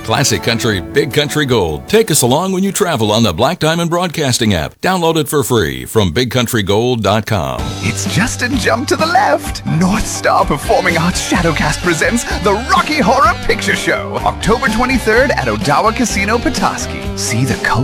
Classic Country, Big Country Gold. Take us along when you travel on the Black Diamond Broadcasting app. Download it for free from BigCountryGold.com. It's just a jump to the left. North Star Performing Arts Shadowcast presents the Rocky Horror Picture Show, October 23rd at Odawa Casino, Petoskey. See the cult